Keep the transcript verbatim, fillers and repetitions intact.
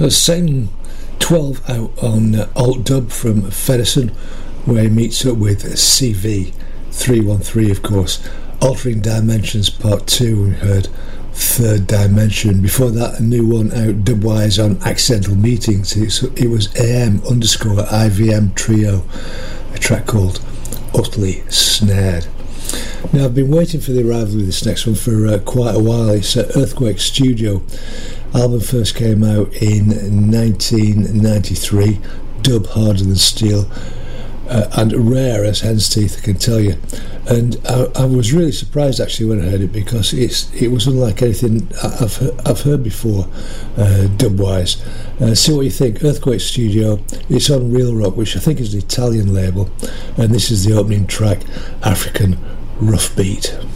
That's second twelve out on uh, Alt Dub from Fedderson, where he meets up with C V three one three, of course. Altering Dimensions Part two, we heard Third Dimension. Before that, a new one out Dubwise on Accidental Meetings. It's, it was A M underscore I V M Trio, a track called Utterly Snared. Now, I've been waiting for the arrival of this next one for uh, quite a while. It's uh, Earthquake Studio. Album first came out in nineteen ninety-three. Dub harder than steel, uh, and rare as hen's teeth, I can tell you. And I, I was really surprised actually when I heard it, because it's it was unlike anything I've heard, I've heard before, uh, dub-wise. Uh, see what you think. Earthquake Studio. It's on Real Rock, which I think is an Italian label, and this is the opening track, African Rough Beat.